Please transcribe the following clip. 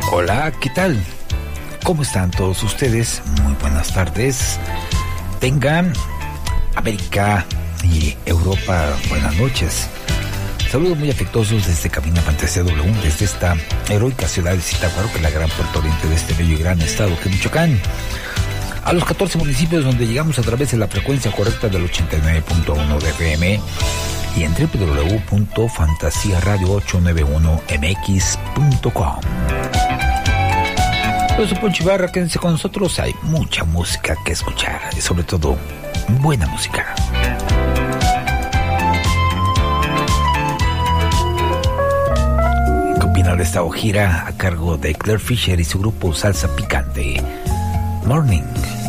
Hola, ¿qué tal? ¿Cómo están todos ustedes? Muy buenas tardes. Tengan América y Europa, buenas noches. Saludos muy afectuosos desde Cabina Fantasía W, desde esta heroica ciudad de Zitácuaro, que es la gran puerta oriente de este bello y gran estado que es Michoacán. A los 14 municipios donde llegamos a través de la frecuencia correcta del 89.1 de FM y en www.fantasiaradio891mx.com. Yo soy Poncho Ibarra, quédense con nosotros, hay mucha música que escuchar y sobre todo buena música. ¿Qué opinan de esta gira a cargo de Claire Fisher y su grupo Salsa Picante? Morning.